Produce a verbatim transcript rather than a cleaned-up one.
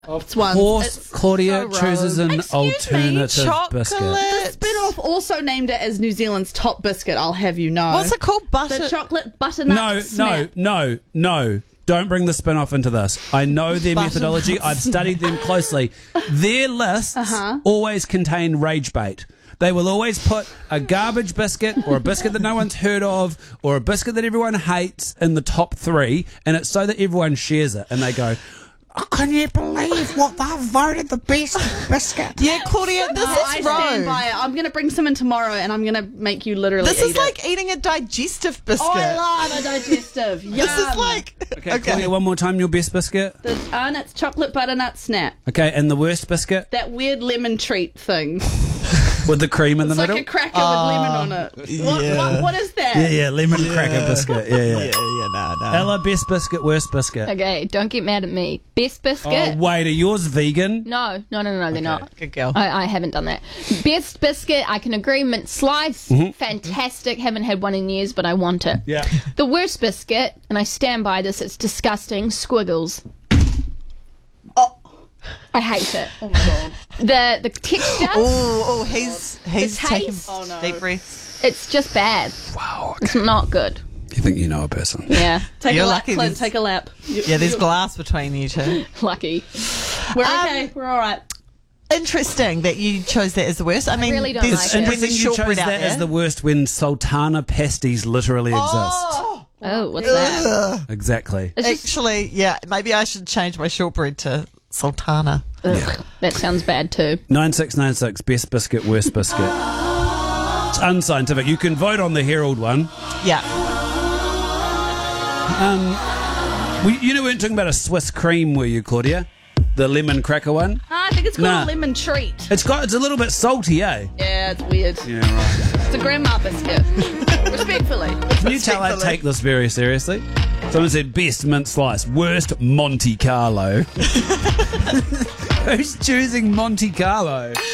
Of ones. course, It's Claudia so chooses an Excuse alternative me, biscuit. The spin-off also named it as New Zealand's top biscuit, I'll have you know. What's it called? Butter. The chocolate butternut No, no, snap. no, no. Don't bring the spin off into this. I know their methodology. I've studied them closely. Their lists Uh-huh. always contain rage bait. They will always put a garbage biscuit or a biscuit that no one's heard of or a biscuit that everyone hates in the top three, and it's so that everyone shares it. And they go, oh, can you believe what they've voted the best biscuit? Yeah, Claudia, this No, is I stand rogue. by it. I'm going to bring some in tomorrow and I'm going to make you literally This eat is it. like eating a digestive biscuit. Oh, I love a digestive. Yum. This is like Okay, Claudia, one more time, your best biscuit. The Arnott's chocolate butternut snap. Okay, and the worst biscuit That weird lemon treat thing. with the cream in the It's like middle? a cracker with lemon on it. What, yeah. what, what is that? Yeah, yeah, lemon cracker biscuit. Yeah, yeah. yeah, yeah, no, no. Ella, best biscuit, worst biscuit. Okay, don't get mad at me. Best biscuit? Oh, wait, are yours vegan? No, no, no, no, they're not. Good girl. I, I haven't done that. Best biscuit, I can agree. Mint slice, Mm-hmm. fantastic. Haven't had one in years, but I want it. Yeah. The worst biscuit, and I stand by this, it's disgusting. Squiggles. Oh. I hate it. Oh my god. The the texture, Oh, oh, he's he's The taking taste. Oh, no. deep breaths. it's just bad. Wow. It's not good. You think you know a person? Yeah, Take You're a lap, lucky Clint. there's- Take a lap. You- Yeah, there's you- glass between you two. lucky. We're Um, okay. We're all right. Interesting that you chose that as the worst. I mean, really don't there's, like It's it. when interesting there's you chose shortbread out that there. as the worst when sultana pasties literally exist. Oh, Oh, what's that? ugh. Exactly. It's just, Actually, yeah, maybe I should change my shortbread to sultana. ugh, that sounds bad too. nine six nine six, best biscuit, worst biscuit. It's unscientific. You can vote on the Herald one. Yeah. Um, we, you know, we weren't talking about a Swiss cream, were you, Claudia? The lemon cracker one? Ah, I think it's called Nah. a lemon treat. It's got, it's a little bit salty, eh? Yeah, it's weird. Yeah, right. It's a grandma biscuit. Respectfully. Can you tell I take this very seriously? Someone said best mint slice, worst Monte Carlo. Who's choosing Monte Carlo?